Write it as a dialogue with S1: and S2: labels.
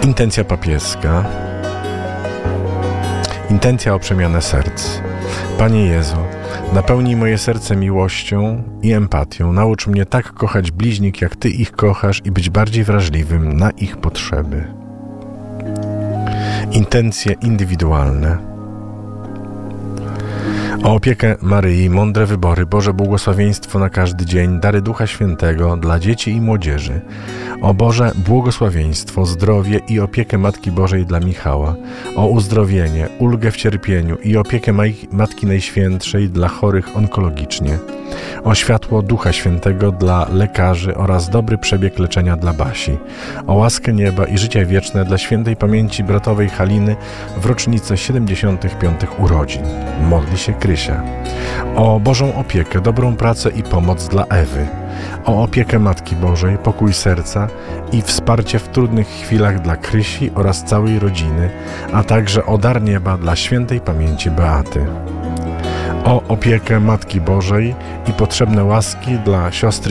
S1: Intencja papieska. Intencja o przemianę serc. Panie Jezu, napełnij moje serce miłością i empatią. Naucz mnie tak kochać bliźnich, jak Ty ich kochasz i być bardziej wrażliwym na ich potrzeby. Intencje indywidualne. O opiekę Maryi, mądre wybory, Boże błogosławieństwo na każdy dzień, dary Ducha Świętego dla dzieci i młodzieży. O Boże błogosławieństwo, zdrowie i opiekę Matki Bożej dla Michała. O uzdrowienie, ulgę w cierpieniu i opiekę Matki Najświętszej dla chorych onkologicznie. O światło Ducha Świętego dla lekarzy oraz dobry przebieg leczenia dla Basi. O łaskę nieba i życie wieczne dla świętej pamięci bratowej Haliny w rocznicę 75. urodzin. Modli się Krysia. O Bożą opiekę, dobrą pracę i pomoc dla Ewy. O opiekę Matki Bożej, pokój serca i wsparcie w trudnych chwilach dla Krysi oraz całej rodziny, a także o dar nieba dla świętej pamięci Beaty. O opiekę Matki Bożej i potrzebne łaski dla siostry